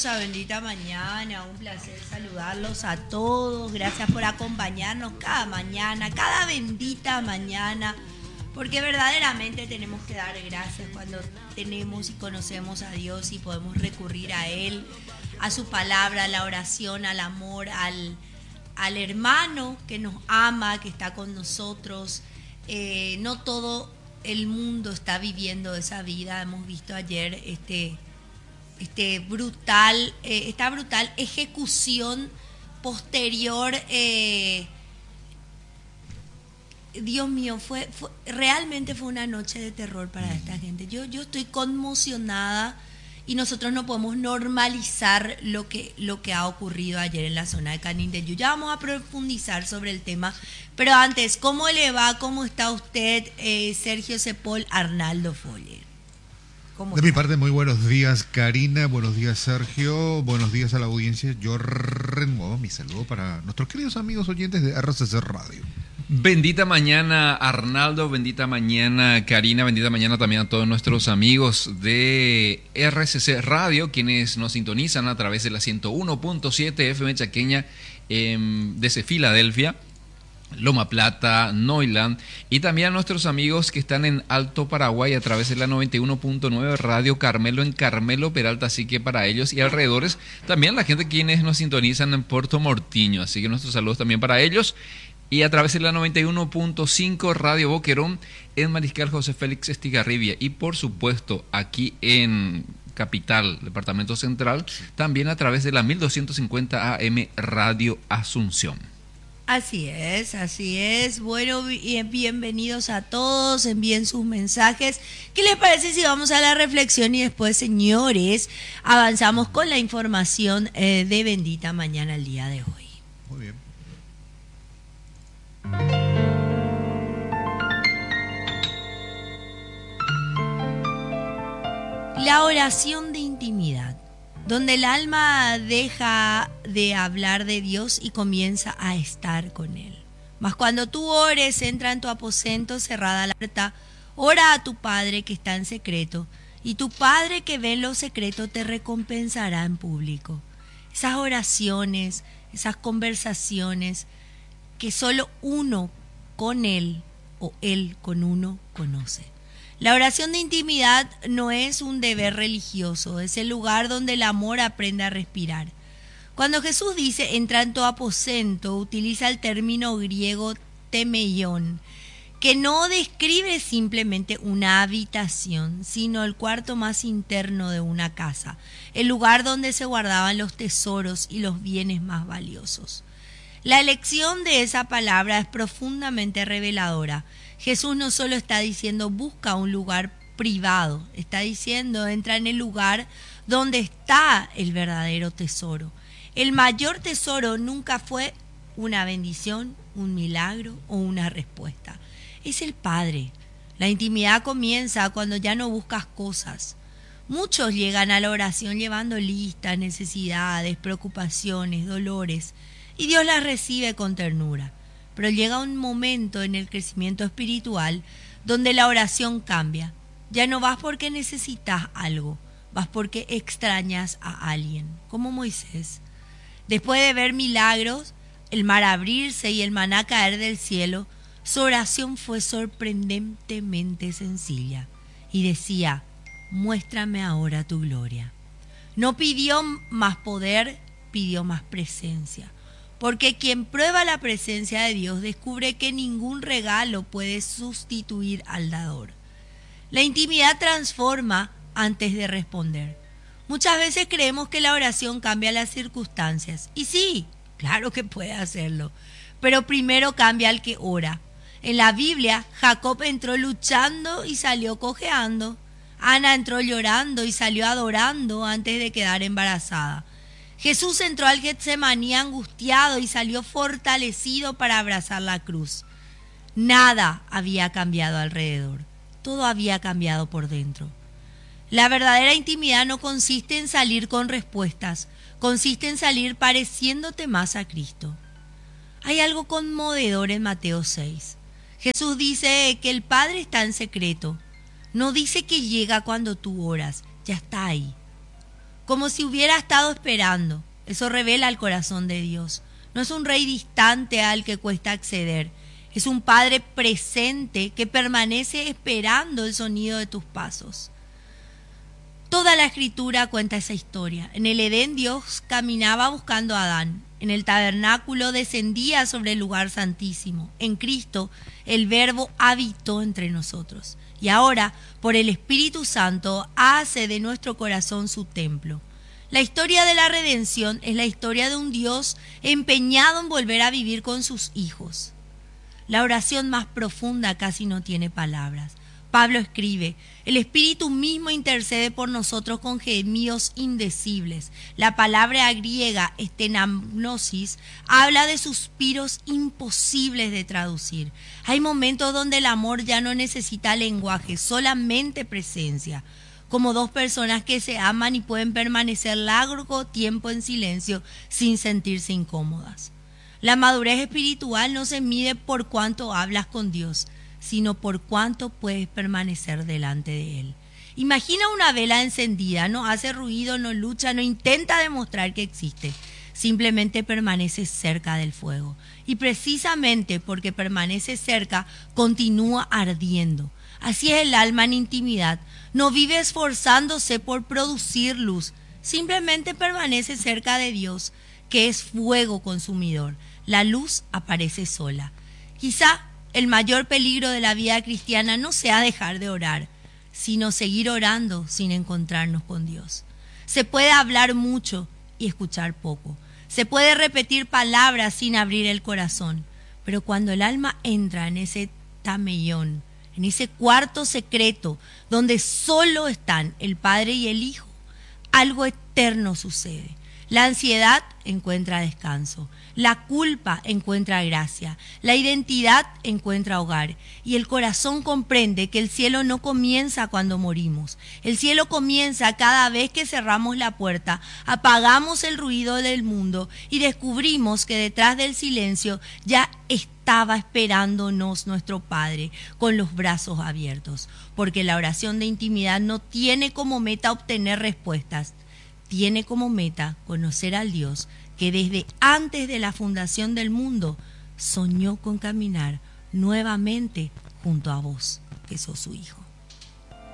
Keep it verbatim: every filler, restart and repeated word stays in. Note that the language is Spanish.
Bienvenidos a Bendita Mañana, un placer saludarlos a todos, gracias por acompañarnos cada mañana, cada bendita mañana, porque verdaderamente tenemos que dar gracias cuando tenemos y conocemos a Dios y podemos recurrir a Él, a su palabra, a la oración, al amor, al, al hermano que nos ama, que está con nosotros. Eh, no todo el mundo está viviendo esa vida, hemos visto ayer este... Este brutal, eh, esta brutal ejecución posterior, eh, Dios mío, fue, fue realmente fue una noche de terror para esta gente. Yo, yo estoy conmocionada y nosotros no podemos normalizar lo que, lo que ha ocurrido ayer en la zona de Canindeyú. Ya vamos a profundizar sobre el tema, pero antes, ¿cómo le va? ¿Cómo está usted, eh, Sergio Cepol, Arnaldo Foller? De mi parte, muy buenos días, Karina, buenos días, Sergio, buenos días a la audiencia. Yo renuevo mi saludo para nuestros queridos amigos oyentes de R C C Radio. Bendita mañana, Arnaldo, bendita mañana, Karina, bendita mañana también a todos nuestros amigos de R C C Radio, quienes nos sintonizan a través de la ciento uno punto siete F M Chaqueña eh, desde Filadelfia, Loma Plata, Neuland, y también a nuestros amigos que están en Alto Paraguay a través de la noventa y uno punto nueve Radio Carmelo en Carmelo Peralta, así que para ellos y alrededores, también la gente quienes nos sintonizan en Puerto Mortiño, así que nuestros saludos también para ellos, y a través de la noventa y uno punto cinco Radio Boquerón en Mariscal José Félix Estigarribia, y por supuesto aquí en Capital, Departamento Central, también a través de la mil doscientos cincuenta A M Radio Asunción. Así es, así es. Bueno, bienvenidos a todos, envíen sus mensajes. ¿Qué les parece si vamos a la reflexión y después, señores, avanzamos con la información eh, de Bendita Mañana el día de hoy? Muy bien. La oración de intimidad, donde el alma deja de hablar de Dios y comienza a estar con Él. Mas cuando tú ores, entra en tu aposento, cerrada la puerta, ora a tu Padre que está en secreto, y tu Padre que ve en lo secreto te recompensará en público. Esas oraciones, esas conversaciones que solo uno con Él o Él con uno conoce. La oración de intimidad no es un deber religioso, es el lugar donde el amor aprende a respirar. Cuando Jesús dice entra en tu aposento, utiliza el término griego temeion, que no describe simplemente una habitación, sino el cuarto más interno de una casa, el lugar donde se guardaban los tesoros y los bienes más valiosos. La elección de esa palabra es profundamente reveladora. Jesús no solo está diciendo busca un lugar privado, está diciendo entra en el lugar donde está el verdadero tesoro. El mayor tesoro nunca fue una bendición, un milagro o una respuesta. Es el Padre. La intimidad comienza cuando ya no buscas cosas. Muchos llegan a la oración llevando listas, necesidades, preocupaciones, dolores, y Dios las recibe con ternura. Pero llega un momento en el crecimiento espiritual donde la oración cambia. Ya no vas porque necesitas algo, vas porque extrañas a alguien, como Moisés. Después de ver milagros, el mar abrirse y el maná caer del cielo, su oración fue sorprendentemente sencilla y decía, muéstrame ahora tu gloria. No pidió más poder, pidió más presencia. Porque quien prueba la presencia de Dios descubre que ningún regalo puede sustituir al dador. La intimidad transforma antes de responder. Muchas veces creemos que la oración cambia las circunstancias. Y sí, claro que puede hacerlo. Pero primero cambia al que ora. En la Biblia, Jacob entró luchando y salió cojeando. Ana entró llorando y salió adorando antes de quedar embarazada. Jesús entró al Getsemaní angustiado y salió fortalecido para abrazar la cruz. Nada había cambiado alrededor, todo había cambiado por dentro. La verdadera intimidad no consiste en salir con respuestas, consiste en salir pareciéndote más a Cristo. Hay algo conmovedor en Mateo seis. Jesús dice que el Padre está en secreto, no dice que llega cuando tú oras, ya está ahí. como si hubiera estado esperando. Eso revela el corazón de Dios. No es un rey distante al que cuesta acceder. Es un Padre presente que permanece esperando el sonido de tus pasos. Toda la Escritura cuenta esa historia. En el Edén Dios caminaba buscando a Adán. En el tabernáculo descendía sobre el lugar santísimo. En Cristo el Verbo habitó entre nosotros. Y ahora, por el Espíritu Santo, hace de nuestro corazón su templo. La historia de la redención es la historia de un Dios empeñado en volver a vivir con sus hijos. La oración más profunda casi no tiene palabras. Pablo escribe: el Espíritu mismo intercede por nosotros con gemidos indecibles. La palabra griega estenamnosis habla de suspiros imposibles de traducir. Hay momentos donde el amor ya no necesita lenguaje, solamente presencia. Como dos personas que se aman y pueden permanecer largo tiempo en silencio sin sentirse incómodas. La madurez espiritual no se mide por cuánto hablas con Dios, sino por cuánto puedes permanecer delante de Él. Imagina una vela encendida, no hace ruido, no lucha, no intenta demostrar que existe, simplemente permanece cerca del fuego. Y precisamente porque permanece cerca, continúa ardiendo. Así es el alma en intimidad, no vive esforzándose por producir luz, simplemente permanece cerca de Dios, que es fuego consumidor. La luz aparece sola. Quizá el mayor peligro de la vida cristiana no sea dejar de orar, sino seguir orando sin encontrarnos con Dios. Se puede hablar mucho y escuchar poco. Se puede repetir palabras sin abrir el corazón. Pero cuando el alma entra en ese tamellón, en ese cuarto secreto donde solo están el Padre y el Hijo, algo eterno sucede. La ansiedad encuentra descanso, la culpa encuentra gracia, la identidad encuentra hogar y el corazón comprende que el cielo no comienza cuando morimos. El cielo comienza cada vez que cerramos la puerta, apagamos el ruido del mundo y descubrimos que detrás del silencio ya estaba esperándonos nuestro Padre con los brazos abiertos, porque la oración de intimidad no tiene como meta obtener respuestas. Tiene como meta conocer al Dios que desde antes de la fundación del mundo soñó con caminar nuevamente junto a vos, que sos su Hijo.